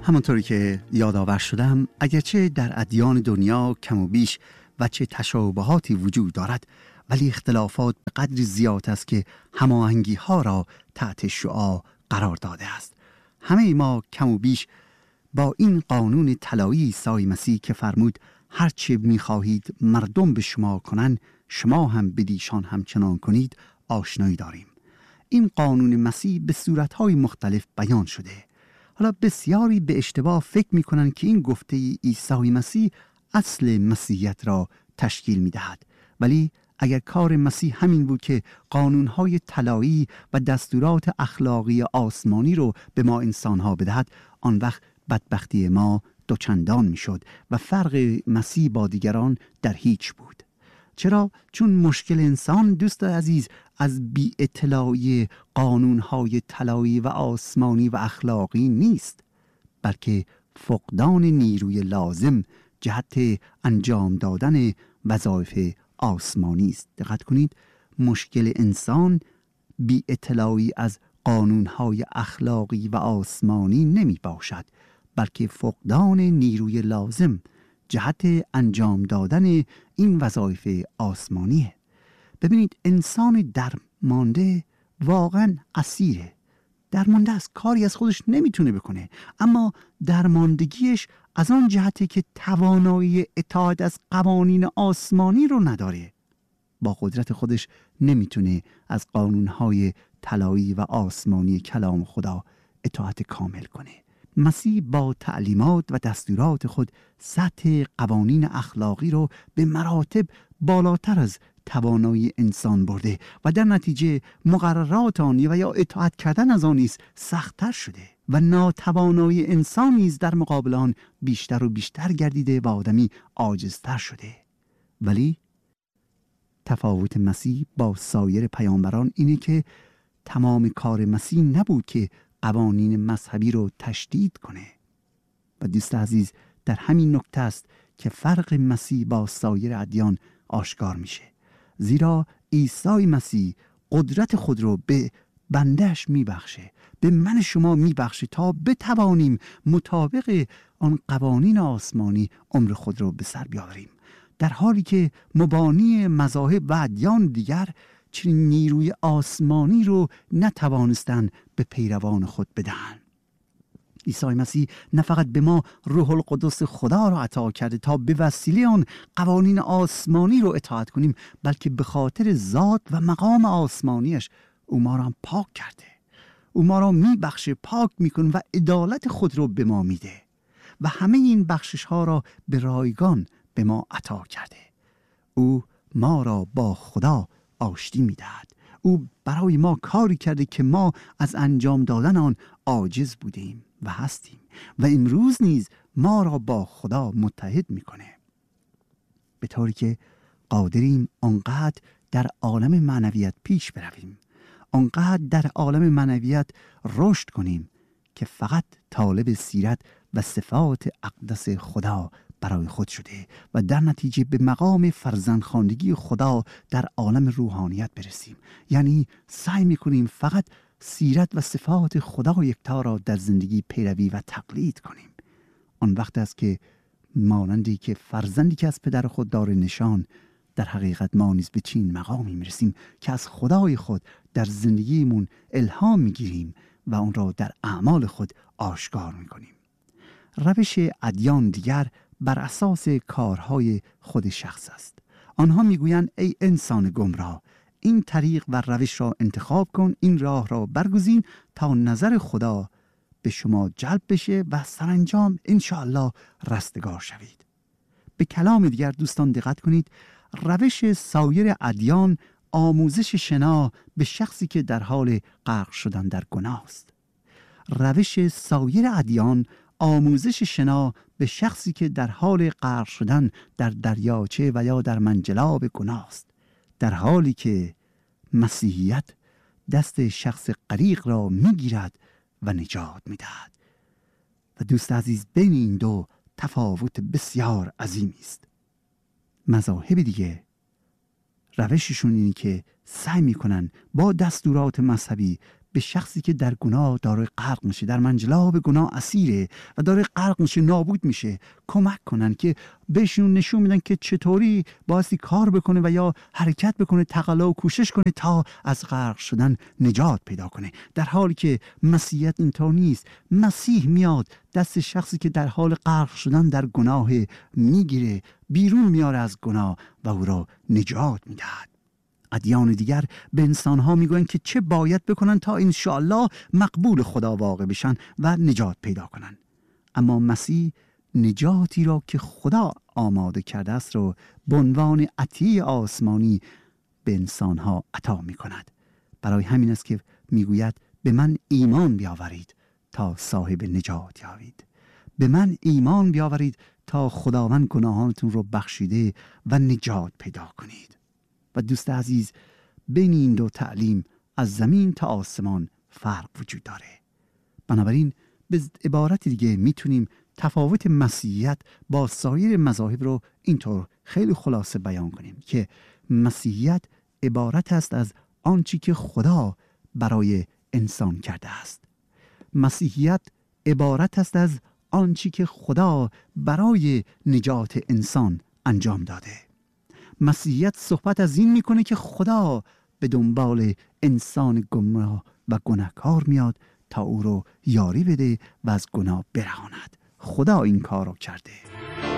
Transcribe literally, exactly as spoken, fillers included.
همانطوری که یادآور شدم، اگرچه در ادیان دنیا کم و بیش و چه تشابهاتی وجود دارد، ولی اختلافات به قدری زیاد است که هماهنگی ها را تحت شعاع قرار داده است. همه ما کم و بیش با این قانون طلایی عیسی مسیح که فرمود هرچه می‌خواهید مردم به شما کنند، شما هم بدیشان همچنان کنید، آشنایی داریم. این قانون مسیح به صورت‌های مختلف بیان شده. حالا بسیاری به اشتباه فکر می‌کنند که این گفته عیسی مسیح اصل مسیحیت را تشکیل می‌دهد، ولی اگر کار مسیح همین بود که قانون‌های طلایی و دستورات اخلاقی آسمانی رو به ما انسان‌ها بدهد، آن وقت بدبختی ما دوچندان می‌شد و فرق مسیح با دیگران در هیچ بود. چرا؟ چون مشکل انسان، دوست عزیز، از بی اطلاعی قانون‌های طلایی و آسمانی و اخلاقی نیست، بلکه فقدان نیروی لازم جهت انجام دادن وظایف آسمانی است. دقت کنید، مشکل انسان بی اطلاعی از قانون‌های اخلاقی و آسمانی نمی باشد، بلکه فقدان نیروی لازم جهت انجام دادن این وظایف آسمانیه. ببینید، انسان درمانده واقعا اسیره. درمانده از کاری از خودش نمیتونه بکنه، اما درماندگیش از آن جهته که توانایی اطاعت از قوانین آسمانی رو نداره. با قدرت خودش نمیتونه از قانونهای طلایی و آسمانی کلام خدا اطاعت کامل کنه. مسیح با تعلیمات و دستورات خود سطح قوانین اخلاقی رو به مراتب بالاتر از توانایی انسان برده و در نتیجه مقررات آن و یا اطاعت کردن از آن نیز سخت‌تر شده و ناتوانایی انسان نیز در مقابل آن بیشتر و بیشتر گردیده و آدمی عاجزتر شده. ولی تفاوت مسیح با سایر پیامبران اینه که تمام کار مسیح نبود که قوانین مذهبی رو تشدید کنه. و دوست عزیز، در همین نکته است که فرق مسیح با سایر ادیان آشکار میشه، زیرا عیسی مسیح قدرت خود رو به بندهش میبخشه، به من شما میبخشه تا بتوانیم مطابق آن قوانین آسمانی عمر خود رو به سر بیاوریم، در حالی که مبانی مذاهب و ادیان دیگر چنین نیروی آسمانی رو نتوانستند به پیروان خود بدهند. عیسی مسیح نه فقط به ما روح القدس خدا را عطا کرده تا به وسیله آن قوانین آسمانی رو اطاعت کنیم، بلکه به خاطر ذات و مقام آسمانیش او ما را هم پاک کرده. او ما را میبخشه، پاک میکنه و عدالت خود رو به ما میده و همه این بخشش ها را به رایگان به ما عطا کرده. او ما را با خدا آشتی میدهد. او برای ما کاری کرده که ما از انجام دادن آن عاجز بودیم و هستیم و امروز نیز ما را با خدا متحد میکنه، به طوری که قادریم آنقدر در عالم معنویت پیش برویم، آنقدر در عالم معنویت رشد کنیم که فقط طالب سیرت و صفات اقدس خدا برای خود شده و در نتیجه به مقام فرزندخواندگی خدا در عالم روحانیت برسیم. یعنی سعی میکنیم فقط سیرت و صفات خدا یکتا را در زندگی پیروی و تقلید کنیم. آن وقت است که مانندی که فرزندی که از پدر خود داره نشان، در حقیقت ما نیز به چین مقامی میرسیم که از خدای خود در زندگیمون الهام میگیریم و اون را در اعمال خود آشکار میکنیم. روش ادیان دیگر بر اساس کارهای خود شخص است. آنها میگویند ای انسان گمراه، این طریق و روش را انتخاب کن، این راه را برگزین تا نظر خدا به شما جلب بشه و سرانجام انشاءالله رستگار شوید. به کلام دیگر دوستان دقت کنید، روش سایر ادیان آموزش شنا به شخصی که در حال غرق شدن در گناه است. روش سایر ادیان آموزش شنا به شخصی که در حال غرق شدن در دریاچه و یا در منجلاب گناه است، در حالی که مسیحیت دست شخص غریق را میگیرد و نجات میدهد. و دوست عزیز، بین این دو تفاوت بسیار عظیمی است. مذاهب دیگه روششون اینه که سعی میکنن با دستورات مذهبی به شخصی که در گناه داره غرق میشه، در منجلاب گناه اسیره و داره غرق میشه، نابود میشه، کمک کنن که بهشون نشون میدن که چطوری بایستی کار بکنه و یا حرکت بکنه، تقلا و کوشش کنه تا از غرق شدن نجات پیدا کنه. در حالی که مسیحیت اینطور نیست. مسیح میاد دست شخصی که در حال غرق شدن در گناه میگیره، بیرون میاره از گناه و او را نجات میدهد. ادیان دیگر به انسانها میگوین که چه باید بکنن تا انشاءالله مقبول خدا واقع بشن و نجات پیدا کنن. اما مسیح نجاتی را که خدا آماده کرده است رو به عنوان عطیه آسمانی به انسانها عطا میکند. برای همین است که میگوید به من ایمان بیاورید تا صاحب نجات یابید. به من ایمان بیاورید تا خداوند گناهانتون رو بخشیده و نجات پیدا کنید. و دوست عزیز، بین این دو تعلیم از زمین تا آسمان فرق وجود داره. بنابراین به عبارت دیگه میتونیم تفاوت مسیحیت با سایر مذاهب رو اینطور خیلی خلاصه بیان کنیم که مسیحیت عبارت است از آنچه که خدا برای انسان کرده است. مسیحیت عبارت است از آنچه که خدا برای نجات انسان انجام داده. مسیحیت صحبت از این میکنه که خدا به دنبال انسان گمراه و گناهکار میاد تا او رو یاری بده و از گناه برهاند. خدا این کار رو کرده.